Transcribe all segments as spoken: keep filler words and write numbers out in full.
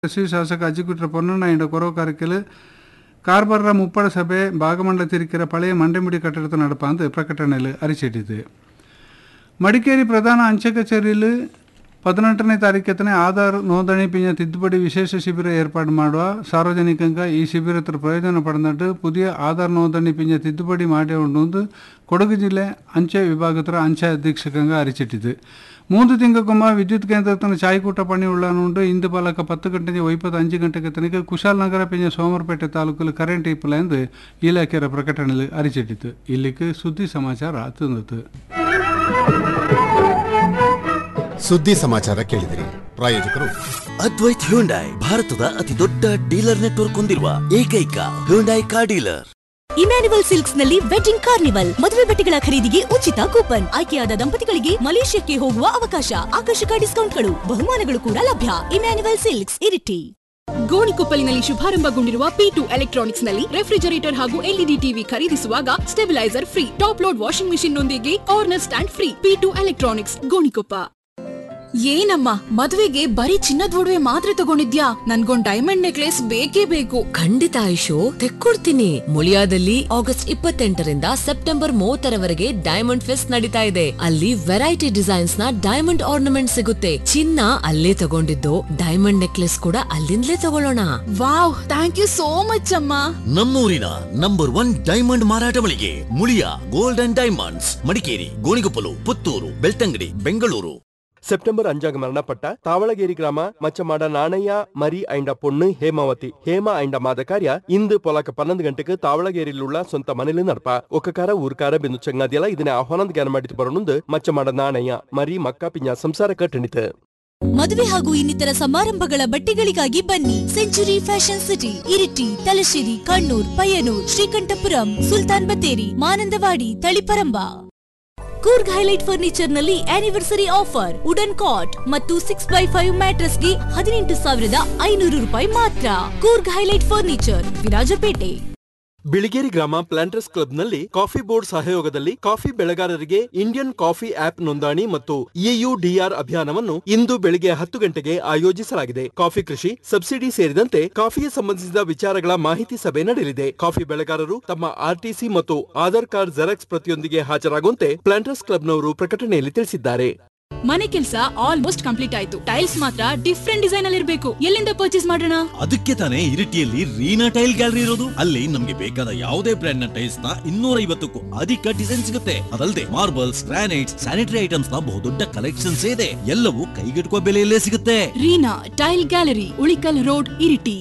ಶ್ರೀ ಶಾಸಕ ಅಜ್ಜಿಗುಟ್ರ ಪೊನ್ನಣ್ಣ ಇಂಡ ಕೊರವಕಾರಕ್ಕೆಲು ಕಾರ್ಬಾರ ಮುಪ್ಪಡ ಸಭೆ ಭಾಗಮಂಡಲ ತಿರುಕಿರ ಪಳೆಯ ಮಂಡೆಮಿಡಿ ಕಟ್ಟಡದ ನಡಪ ಅಂತ ಪ್ರಕಟಣೆಯಲ್ಲಿ ಅರಿಚಿಟ್ಟಿದೆ. ಮಡಿಕೇರಿ ಪ್ರಧಾನ ಅಂಚೆ ಕಚೇರಿಯಲ್ಲಿ ಪದಿನೆಂಟನೇ ತಾರೀಕನೇ ಆಧಾರ್ ನೋಂದಣಿ ಪಿಂಜ ತಿದ್ದುಪಡಿ ವಿಶೇಷ ಶಿಬಿರ ಏರ್ಪಾಡು ಮಾಡುವ ಸಾರ್ವಜನಿಕಂಗ ಈ ಶಿಬಿರದ ಪ್ರಯೋಜನ ಪಡೆದಂಡು ಪುದಿಯ ಆಧಾರ್ ನೋಂದಣಿ ಪಿಂಜ ತಿದ್ದುಪಡಿ ಮಾಡಿ ಉಂಡು ಕೊಡಗು ಜಿಲ್ಲೆ ಅಂಚೆ ವಿಭಾಗದ ಅಂಚೆ ಅಧೀಕ್ಷಕಂಗ ಅರಿಚಿಟ್ಟಿದೆ. ಮೂರು ತಿಂಗಳಕ್ಕೊಮ್ಮ ವಿದ್ಯುತ್ ಕೇಂದ್ರತನ ಚಾಯ್ಕೂಟ ಪಣಿ ಉಳ್ಳಾನುಂಡು ಇಂದು ಪಾಲಕ ಪತ್ತು ಗಂಟೆಗೆ ಒಯ್ಪತ್ತು ಅಂಚು ಗಂಟೆಗೆ ತನಕ ಕುಶಾಲನಗರ ಪಿಂಜ ಸೋಮರಪೇಟೆ ತಾಲೂಕಲ್ಲಿ ಕರೆಂಟ್ ಇಪ್ಪಲ ಎಂದು ಇಲಾಖೆಯ ಪ್ರಕಟಣೆಯಲ್ಲಿ ಅರಿಚಿಟ್ಟಿತು. ಇಲ್ಲಿಗೆ ಸುದ್ದಿ ಸಮಾಚಾರ ತಂದಿತು. ಸುದ್ದಿ ಸಮಾಚಾರ ಕೇಳಿದಿರಿ. ಪ್ರಾಯೋಜಕರು ಅದ್ವೈತ್ ಹ್ಯುಂಡೈ, ಭಾರತದ ಅತಿ ದೊಡ್ಡ ಡೀಲರ್ ನೆಟ್ವರ್ಕ್ ಹೊಂದಿರುವ ಏಕೈಕ Hyundai car dealer. Emmanuel silks ನಲ್ಲಿ ವೆಡ್ಡಿಂಗ್ ಕಾರ್ನಿವಲ್, ಮದುವೆ ಬಟ್ಟೆಗಳ ಖರೀದಿಗೆ ಉಚಿತ ಕೂಪನ್, ಆಯ್ಕೆಯಾದ ದಂಪತಿಗಳಿಗೆ ಮಲೇಷ್ಯಾಕ್ಕೆ ಹೋಗುವ ಅವಕಾಶ, ಆಕರ್ಷಕ ಡಿಸ್ಕೌಂಟ್ಗಳು, ಬಹುಮಾನಗಳು ಕೂಡ ಲಭ್ಯ. Emmanuel silks, Iritty. ಗೋಣಿಕೊಪ್ಪಲಿನಲ್ಲಿ ಶುಭಾರಂಭಗೊಂಡಿರುವ P to electronics ನಲ್ಲಿ ರೆಫ್ರಿಜರೇಟರ್ ಹಾಗೂ ಎಲ್ಇಡಿ ಟಿವಿ ಖರೀದಿಸುವಾಗ stabiliser free, top load washing machine ನೊಂದಿಗೆ corner stand free. P to electronics, Gonikoppa. ಏನಮ್ಮ ಮದುವೆಗೆ ಬರೀ ಚಿನ್ನದ ಒಡವೆ ಮಾತ್ರ ತಗೊಂಡಿದ್ಯಾ? ನನ್ಗೊಂದ್ ಡೈಮಂಡ್ ನೆಕ್ಲೆಸ್ ಬೇಕೇ ಬೇಕು. ಖಂಡಿತ ಆಯುಷು, ತೆಕ್ಕೊಡ್ತೀನಿ. ಮುಳಿಯಾದಲ್ಲಿ ಆಗಸ್ಟ್ ಇಪ್ಪತ್ತೆಂಟರಿಂದ ಸೆಪ್ಟೆಂಬರ್ ಮೂವತ್ತರವರೆಗೆ ಡೈಮಂಡ್ ಫೆಸ್ಟ್ ನಡೀತಾ ಇದೆ. ಅಲ್ಲಿ ವೆರೈಟಿ ಡಿಸೈನ್ಸ್ ನ ಡೈಮಂಡ್ ಆರ್ನಮೆಂಟ್ ಸಿಗುತ್ತೆ. ಚಿನ್ನ ಅಲ್ಲೇ ತಗೊಂಡಿದ್ದು, ಡೈಮಂಡ್ ನೆಕ್ಲೆಸ್ ಕೂಡ ಅಲ್ಲಿಂದಲೇ ತಗೊಳ್ಳೋಣ. Wow, thank you so much ಅಮ್ಮ. ನಮ್ಮೂರಿನ ನಂಬರ್ ಒನ್ ಡೈಮಂಡ್ ಮಾರಾಟ ಮಳಿಗೆ Muliya gold and diamonds, Madikeri, Gonikoppal, Puttur, Belthangady, Bengaluru. September ಅಂಜಾಗ ಮರಣಪಟ್ಟ Thavalageri ಗ್ರಾಮ ಮಚ್ಚಮಾಡ ನಾಣಯ್ಯ ಮರಿ ಐಂಡ ಪೊಣ್ಣು ಹೇಮಾವತಿ ಹೇಮ ಐಂಡ ಮಾದ ಕಾರ್ಯ ಇಂದು ಪೊಲಕ ಪನ್ನೊಂದು ಗಂಟೆಗೆ ತಾವಳಗೇರಿലുള്ള ಸ್ವಂತ ಮನೇಲಿ ನಡಪ ಒಕ್ಕಕಾರ ಊರ್ಕಾರ ಬೆಂದು ಚಂಗಾದಿಯಲ್ಲ ಇದನ್ನ ಆಹ್ವಾನದ ಜ್ಞಾನ ಮಾಡಿತು ಬರೋಣಂದು ಮಚ್ಚಮಾಡ ನಾಣಯ್ಯ ಮರಿ ಮಕ್ಕ ಪಿಂಜ ಸಂಸಾರ ಕಟ್ಟಣಿತು. ಮದುವೆ ಹಾಗೂ ಇನ್ನಿತರ ಸಮಾರಂಭಗಳ ಬಟ್ಟೆಗಳಿಗಾಗಿ ಬನ್ನಿ century fashion city, Iritty, Thalassery, Kannur, Payyanur, Sreekandapuram, Sultan Battery, Manandavadi, Taliparamba. Coorg highlight furniture ನಲ್ಲಿ ಆನಿವರ್ಸರಿ ಆಫರ್, ವುಡನ್ ಕಾಟ್ ಮತ್ತು ಸಿಕ್ಸ್ ಬೈ ಫೈವ್ ಮ್ಯಾಟ್ರಸ್ ಗೆ ಹದಿನೆಂಟು ಸಾವಿರದ ಐನೂರು ರೂಪಾಯಿ ಮಾತ್ರ. Coorg highlight furniture, Virajpet. ಬಿಳಿಗೇರಿ ಗ್ರಾಮ ಪ್ಲಾಂಟರ್ಸ್ ಕ್ಲಬ್ ನಲ್ಲಿ ಕಾಫಿ ಬೋರ್ಡ್ ಸಹಯೋಗದಲ್ಲಿ ಕಾಫಿ ಬೆಳೆಗಾರರಿಗೆ ಇಂಡಿಯನ್ ಕಾಫಿ ಆಪ್ ನೋಂದಣಿ ಮತ್ತು ಎಯುಡಿಆರ್ ಅಭಿಯಾನವನ್ನು ಇಂದು ಬೆಳಿಗ್ಗೆ ಹತ್ತು ಗಂಟೆಗೆ ಆಯೋಜಿಸಲಾಗಿದೆ. ಕಾಫಿ ಕೃಷಿ, ಸಬ್ಸಿಡಿ ಸೇರಿದಂತೆ ಕಾಫಿಗೆ ಸಂಬಂಧಿಸಿದ ವಿಚಾರಗಳ ಮಾಹಿತಿ ಸಭೆ ನಡೆಯಲಿದೆ. ಕಾಫಿ ಬೆಳೆಗಾರರು ತಮ್ಮ ಆರ್ಟಿಸಿ ಮತ್ತು ಆಧಾರ್ ಕಾರ್ಡ್ ಜೆರಾಕ್ಸ್ ಪ್ರತಿಯೊಂದಿಗೆ ಹಾಜರಾಗುವಂತೆ ಪ್ಲಾಂಟರ್ಸ್ ಕ್ಲಬ್ನವರು ಪ್ರಕಟಣೆಯಲ್ಲಿ ತಿಳಿಸಿದ್ದಾರೆ. ಮನೆ ಕೆಲಸ ಆಲ್ಮೋಸ್ಟ್ ಕಂಪ್ಲೀಟ್ ಆಯ್ತು. ಟೈಲ್ಸ್ ಮಾತ್ರ ಡಿಫ್ರೆಂಟ್ ಡಿಸೈನ್ ಅಲ್ಲಿ ಇರಬೇಕು. ಎಲ್ಲಿಂದ ಪರ್ಚೇಸ್ ಮಾಡೋಣ? ಅದಕ್ಕೆ ತಾನೇ ಇರಿಟಿಯಲ್ಲಿ ರೀನಾ ಟೈಲ್ ಗ್ಯಾಲರಿ ಇರೋದು. ಅಲ್ಲಿ ನಮ್ಗೆ ಬೇಕಾದ ಯಾವುದೇ ಬ್ರ್ಯಾಂಡ್ ನ ಟೈಲ್ಸ್ ನ ಇನ್ನೂರ ಐವತ್ತಕ್ಕೂ ಅಧಿಕ ಡಿಸೈನ್ ಸಿಗುತ್ತೆ. ಅದಲ್ಲದೆ ಮಾರ್ಬಲ್ಸ್, ಗ್ರಾನೈಟ್ಸ್, ಸ್ಯಾನಿಟರಿ ಐಟಮ್ಸ್ ನ ಬಹುದೊಡ್ಡ ಕಲೆಕ್ಷನ್ಸ್ ಇದೆ. ಎಲ್ಲವೂ ಕೈಗೆಟುಕುವ ಬೆಲೆಯಲ್ಲೇ ಸಿಗುತ್ತೆ. Reena tail gallery, Ulikkal road, Iritty.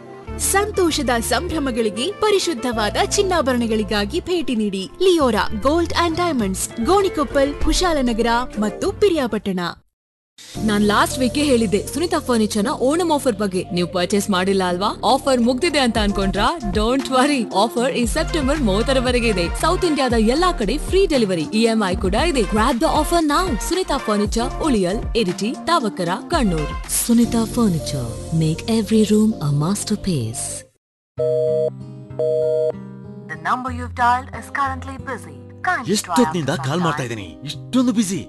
ಸಂತೋಷದ ಸಂಭ್ರಮಗಳಿಗೆ ಪರಿಶುದ್ಧವಾದ ಚಿನ್ನಾಭರಣಗಳಿಗಾಗಿ ಭೇಟಿ ನೀಡಿ Leora gold and diamonds, Gonikoppal, Kushalnagar ಮತ್ತು ಪಿರಿಯಾಪಟ್ಟಣ. ನಾನ್ ಲಾಸ್ಟ್ ವೀಕ್ ಹೇಳಿದ್ದೆ ಸುನಿತಾ ಫರ್ನಿಚರ್ ನ ಓಣಂ ಆಫರ್ ಬಗ್ಗೆ. ನೀವು ಪರ್ಚೇಸ್ ಮಾಡಿಲ್ಲ ಅಲ್ವಾ? ಆಫರ್ ಮುಗ್ದಿದೆ ಅಂತ ಅನ್ಕೊಂಡ್ರಾ? ಡೋಂಟ್ ವರಿ, ಆಫರ್ ಈ ಸೆಪ್ಟೆಂಬರ್ ಮೂವತ್ತರವರೆಗೆ ಇದೆ. ಸೌತ್ ಇಂಡಿಯಾದ ಎಲ್ಲಾ ಕಡೆ ಫ್ರೀ ಡೆಲಿವರಿ, ಇಎಂಐ ಕೂಡ ಇದೆ. Grab the offer now. Sunita furniture, ಉಳಿಯಲ್, Iritty, ತಾವಕರ, Kannur. Sunita furniture, make every room a master piece. The number you've dialed is currently busy. ಎಷ್ಟೊತ್ತಿನಿಂದ ಕಾಲ್ ಮಾಡ್ತಾ ಇದ್ದೀನಿ, ಇಷ್ಟೊಂದು ಬಿಸಿ.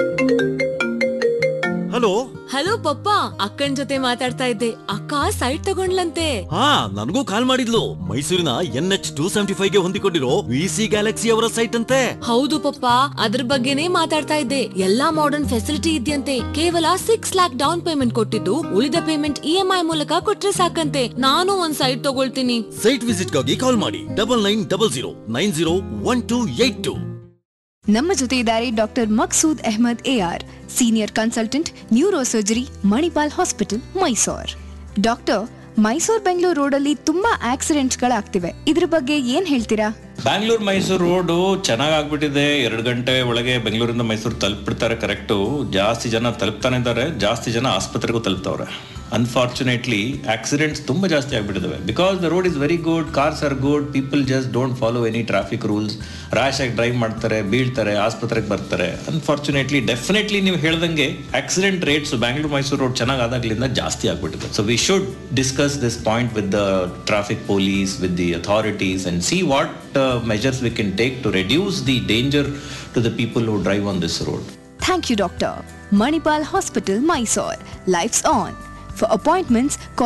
ಹಲೋ ಹಲೋ ಪಪ್ಪ, ಅಕ್ಕನ್ ಜೊತೆ ಮಾತಾಡ್ತಾ ಇದ್ದೆ. ಅಕ್ಕ ಸೈಟ್ ತಗೊಂಡ್ಲಂತೆ. ಹಾ, ನನಗೂ ಕಾಲ್ ಮಾಡಿದ್ಲು. ಮೈಸೂರಿನ N H two seventy five ಗೆ ಹೊಂದಿಕೊಂಡಿರೋ ವಿಸಿ ಗ್ಯಾಲಕ್ಸಿ ಅವರ ಸೈಟ್ ಅಂತೆ. ಹೌದು ಪಪ್ಪ, ಅದ್ರ ಬಗ್ಗೆನೇ ಮಾತಾಡ್ತಾ ಇದ್ದೆ. ಎಲ್ಲಾ ಮಾಡರ್ನ್ ಫೆಸಿಲಿಟಿ ಇದೆಯಂತೆ. ಕೇವಲ ಸಿಕ್ಸ್ ಲ್ಯಾಕ್ ಡೌನ್ ಪೇಮೆಂಟ್ ಕೊಟ್ಟಿದ್ದು ಉಳಿದ ಪೇಮೆಂಟ್ ಇಎಂಐ ಮೂಲಕ ಕೊಟ್ರೆ ಸಾಕಂತೆ. ನಾನು ಒಂದ್ ಸೈಟ್ ತಗೊಳ್ತೀನಿ. ಸೈಟ್ ವಿಸಿಟ್ ಗಾಗಿ ಕಾಲ್ ಮಾಡಿ double nine double zero nine zero one two eight two. ನಮ್ಮ ಜೊತೆ ಇದ್ದಾರೆ doctor Maqsood Ahmed AR, senior consultant neuro surgery, Manipal hospital, Mysore. Doctor, Mysore Bengaluru road ಅಲ್ಲಿ ತುಂಬಾ ಆಕ್ಸಿಡೆಂಟ್ಸ್ ಗಳಾಗ್ತಿವೆ, ಇದ್ರ ಬಗ್ಗೆ ಏನ್ ಹೇಳ್ತೀರಾ? ಬ್ಯಾಂಗ್ಳೂರ್ ಮೈಸೂರು ರೋಡ್ ಚೆನ್ನಾಗ್ ಆಗ್ಬಿಟ್ಟಿದೆ. ಎರಡು ಗಂಟೆ ಒಳಗೆ ಬೆಂಗಳೂರಿಂದ ಮೈಸೂರು ತಲುಪಿಡ್ತಾರೆ. ಕರೆಕ್ಟು, ಜಾಸ್ತಿ ಜನ ತಲುಪ್ತಾನೆ ಇದ್ದಾರೆ, ಜಾಸ್ತಿ ಜನ ಆಸ್ಪತ್ರೆಗೂ ತಲುಪ್ತವ್ರೆ. ಅನ್ಫಾರ್ಚುನೇಟ್ಲಿ ಆಕ್ಸಿಡೆಂಟ್ಸ್ ತುಂಬ ಜಾಸ್ತಿ ಆಗಿಬಿಟ್ಟಿದ್ದಾವೆ. Because the road is very good, cars are good, people just don't follow any traffic rules. Rash ಆಗಿ ಡ್ರೈವ್ ಮಾಡ್ತಾರೆ, ಬೀಳ್ತಾರೆ, ಆಸ್ಪತ್ರೆಗೆ ಬರ್ತಾರೆ. ಅನ್ಫಾರ್ಚುನೇಟ್ಲಿ ಡೆಫಿನೆಟ್ಲಿ ನೀವು ಹೇಳ್ದಂಗೆ accident rates Bangalore Mysuru road ಚೆನ್ನಾಗಿ ಆದಾಗ್ಲಿಂದ ಜಾಸ್ತಿ ಆಗ್ಬಿಟ್ಟಿದೆ. So we should discuss this point with the traffic police, with the authorities and see what measures we can take to reduce the danger to the people who drive on this road. Thank you, Doctor. Manipal Hospital, Mysore. Life's on. For appointments, call